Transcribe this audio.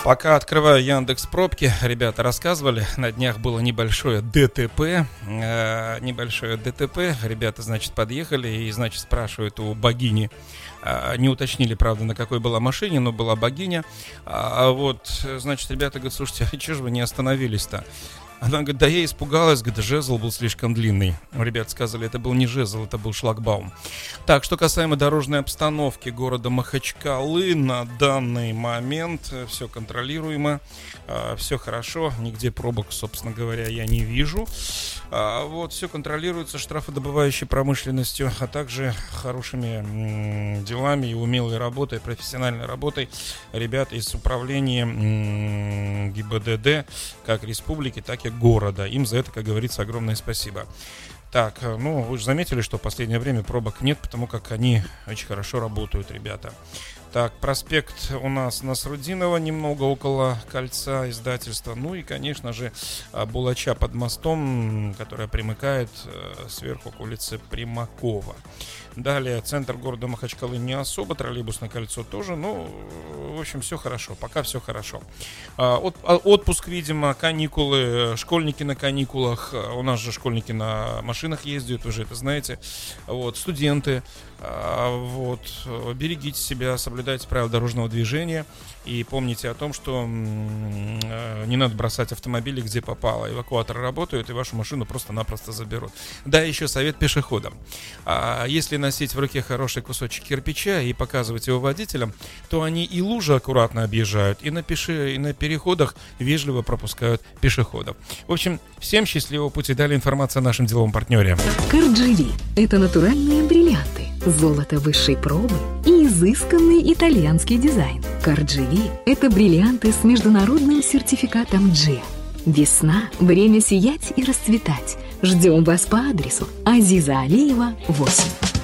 Пока открываю Яндекс Пробки, ребята рассказывали, на днях было небольшое ДТП. Ребята, значит, подъехали и, значит, спрашивают у богини. Не уточнили, правда, на какой была машине, но была богиня. Значит, ребята говорят, слушайте, а чего же вы не остановились-то? Она говорит, да я испугалась, говорит, жезл был слишком длинный. Ребята сказали, это был не жезл, это был шлагбаум. Так, что касаемо дорожной обстановки города Махачкалы, на данный момент все контролируемо, все хорошо, нигде пробок, собственно говоря, я не вижу. Все контролируется штрафодобывающей промышленностью, а также хорошими делами и умелой работой, профессиональной работой ребят из управления ГИБДД, как республики, так и города. Им за это, как говорится, огромное спасибо. Так, вы же заметили, что в последнее время пробок нет, потому как они очень хорошо работают, ребята. Так, проспект у нас Насруддинова, немного около кольца издательства. Ну и, конечно же, Булача под мостом, которая примыкает сверху к улице Примакова. Далее, центр города Махачкалы не особо, троллейбусное кольцо тоже, в общем, все хорошо, пока все хорошо. Отпуск, видимо, каникулы, школьники на каникулах, у нас же школьники на машинах ездят, вы же это знаете, студенты, берегите себя, соблюдайте правила дорожного движения и помните о том, что не надо бросать автомобили где попало, эвакуаторы работают и вашу машину просто-напросто заберут. Да, еще совет пешеходам. Если носить в руке хороший кусочек кирпича и показывать его водителям, то они и лужи аккуратно объезжают, и на переходах вежливо пропускают пешеходов. В общем, всем счастливого пути. Далее информация о нашем деловом партнере. Кардживи – это натуральные бриллианты, золото высшей пробы и изысканный итальянский дизайн. Кардживи – это бриллианты с международным сертификатом G. Весна – время сиять и расцветать. Ждем вас по адресу Азиза Алиева, 8.